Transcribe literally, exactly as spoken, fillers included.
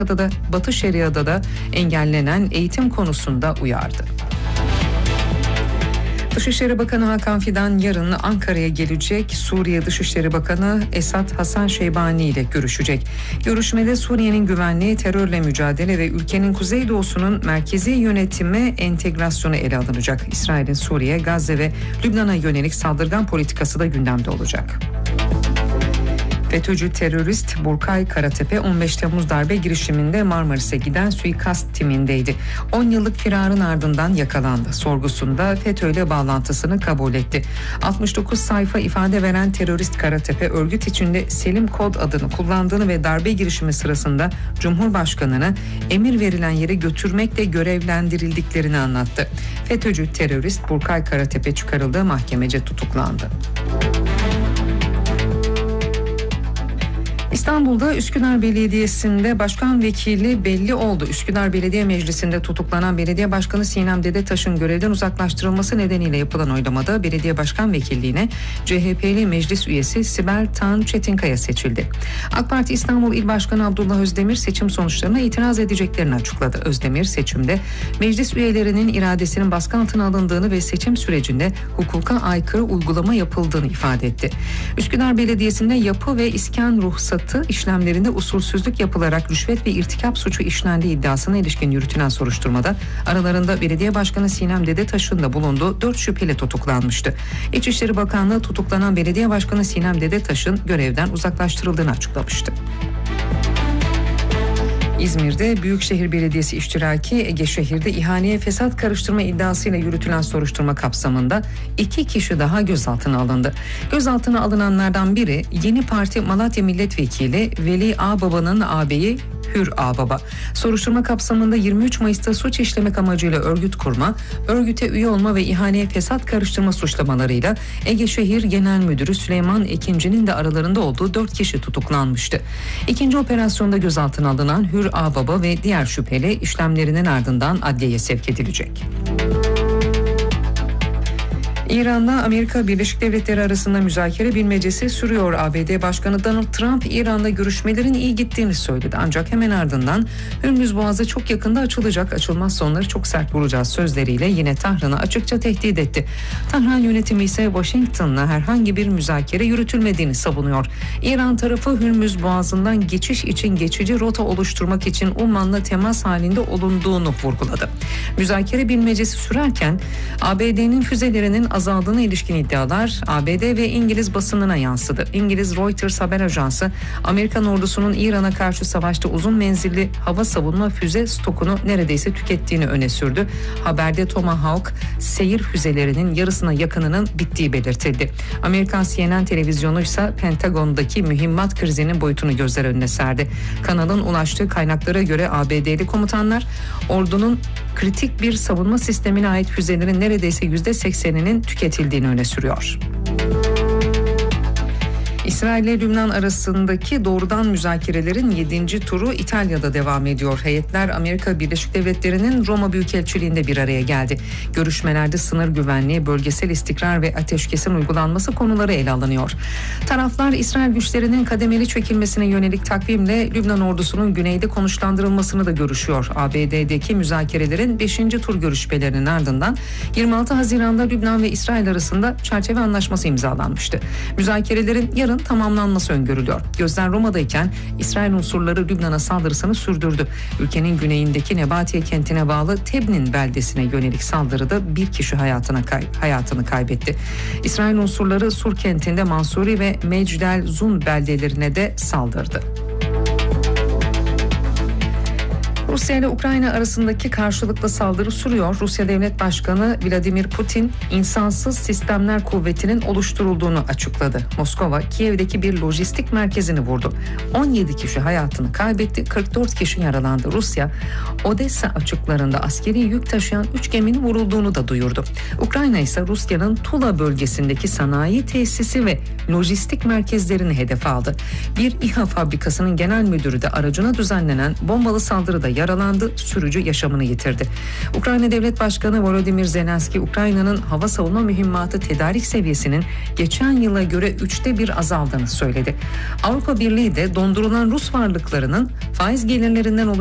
da Batı Şeria'da da engellenen eğitim konusunda uyardı. Dışişleri Bakanı Hakan Fidan yarın Ankara'ya gelecek. Suriye Dışişleri Bakanı Esad Hasan Şeybani ile görüşecek. Görüşmede Suriye'nin güvenliği, terörle mücadele ve ülkenin kuzeydoğusunun merkezi yönetime entegrasyonu ele alınacak. İsrail'in Suriye, Gazze ve Lübnan'a yönelik saldırgan politikası da gündemde olacak. FETÖ'cü terörist Burkay Karatepe on beş Temmuz darbe girişiminde Marmaris'e giden suikast timindeydi. on yıllık firarın ardından yakalandı. Sorgusunda FETÖ ile bağlantısını kabul etti. altmış dokuz sayfa ifade veren terörist Karatepe, örgüt içinde Selim Kod adını kullandığını ve darbe girişimi sırasında Cumhurbaşkanı'na emir verilen yere götürmekle görevlendirildiklerini anlattı. FETÖ'cü terörist Burkay Karatepe çıkarıldığı mahkemece tutuklandı. İstanbul'da Üsküdar Belediyesi'nde başkan vekili belli oldu. Üsküdar Belediye Meclisi'nde tutuklanan Belediye Başkanı Sinem Dedetaş'ın görevden uzaklaştırılması nedeniyle yapılan oylamada belediye başkan vekilliğine C H P'li meclis üyesi Sibel Tan Çetinkaya seçildi. AK Parti İstanbul İl Başkanı Abdullah Özdemir seçim sonuçlarına itiraz edeceklerini açıkladı. Özdemir seçimde meclis üyelerinin iradesinin baskı altına alındığını ve seçim sürecinde hukuka aykırı uygulama yapıldığını ifade etti. Üsküdar Belediyesi'nde yapı ve iskan ruhsatı işlemlerinde usulsüzlük yapılarak rüşvet ve irtikap suçu işlendiği iddiasına ilişkin yürütülen soruşturmada aralarında Belediye Başkanı Sinem Dedetaş'ın da bulunduğu dört şüpheli tutuklanmıştı. İçişleri Bakanlığı tutuklanan Belediye Başkanı Sinem Dedetaş'ın görevden uzaklaştırıldığını açıklamıştı. İzmir'de Büyükşehir Belediyesi iştiraki Egeşehir'de ihaleye fesat karıştırma iddiasıyla yürütülen soruşturma kapsamında iki kişi daha gözaltına alındı. Gözaltına alınanlardan biri Yeni Parti Malatya Milletvekili Veli Ağbaba'nın ağabeyi Hür Ağbaba. Soruşturma kapsamında yirmi üç Mayıs'ta suç işlemek amacıyla örgüt kurma, örgüte üye olma ve ihaleye fesat karıştırma suçlamalarıyla Egeşehir Genel Müdürü Süleyman Ekinci'nin de aralarında olduğu dört kişi tutuklanmıştı. İkinci operasyonda gözaltına alınan Hür Ağbaba ve diğer şüpheli işlemlerinin ardından adliyeye sevk edilecek. İran'la Amerika Birleşik Devletleri arasında müzakere bilmecesi sürüyor. A B D Başkanı Donald Trump İran'la görüşmelerin iyi gittiğini söyledi. Ancak hemen ardından Hürmüz Boğazı çok yakında açılacak, açılmazsa onları çok sert vuracağız sözleriyle yine Tahran'ı açıkça tehdit etti. Tahran yönetimi ise Washington'la herhangi bir müzakere yürütülmediğini savunuyor. İran tarafı Hürmüz Boğazı'ndan geçiş için geçici rota oluşturmak için Umman'la temas halinde olunduğunu vurguladı. Müzakere bilmecesi sürerken A B D'nin füzelerinin azaldığına ilişkin iddialar A B D ve İngiliz basınına yansıdı. İngiliz Reuters haber ajansı Amerikan ordusunun İran'a karşı savaşta uzun menzilli hava savunma füze stokunu neredeyse tükettiğini öne sürdü. Haberde Tomahawk seyir füzelerinin yarısına yakınının bittiği belirtildi. Amerikan C N N televizyonu ise Pentagon'daki mühimmat krizinin boyutunu gözler önüne serdi. Kanalın ulaştığı kaynaklara göre A B D'li komutanlar ordunun kritik bir savunma sistemine ait füzelerin neredeyse yüzde sekseninin tüketildiğini öne sürüyor. İsrail ile Lübnan arasındaki doğrudan müzakerelerin yedinci turu İtalya'da devam ediyor. Heyetler Amerika Birleşik Devletleri'nin Roma Büyükelçiliği'nde bir araya geldi. Görüşmelerde sınır güvenliği, bölgesel istikrar ve ateşkesin uygulanması konuları ele alınıyor. Taraflar İsrail güçlerinin kademeli çekilmesine yönelik takvimle Lübnan ordusunun güneyde konuşlandırılmasını da görüşüyor. A B D'deki müzakerelerin beşinci tur görüşmelerinin ardından yirmi altı Haziran'da Lübnan ve İsrail arasında çerçeve anlaşması imzalanmıştı. Müzakerelerin yarın tamamlanması öngörülüyor. Gözler Roma'dayken İsrail unsurları Lübnan'a saldırısını sürdürdü. Ülkenin güneyindeki Nebatiye kentine bağlı Tebnin beldesine yönelik saldırıda bir kişi hayatına kay- hayatını kaybetti. İsrail unsurları Sur kentinde Mansuri ve Mecdel Zun beldelerine de saldırdı. Rusya ile Ukrayna arasındaki karşılıklı saldırı sürüyor. Rusya Devlet Başkanı Vladimir Putin, insansız sistemler kuvvetinin oluşturulduğunu açıkladı. Moskova, Kiev'deki bir lojistik merkezini vurdu. on yedi kişi hayatını kaybetti, kırk dört kişi yaralandı. Rusya, Odessa açıklarında askeri yük taşıyan üç geminin vurulduğunu da duyurdu. Ukrayna ise Rusya'nın Tula bölgesindeki sanayi tesisi ve lojistik merkezlerini hedef aldı. Bir İHA fabrikasının genel müdürü de aracına düzenlenen bombalı saldırıda yaralandı, sürücü yaşamını yitirdi. Ukrayna Devlet Başkanı Volodymyr Zelenski, Ukrayna'nın hava savunma mühimmatı tedarik seviyesinin geçen yıla göre üçte bir azaldığını söyledi. Avrupa Birliği de dondurulan Rus varlıklarının faiz gelirlerinden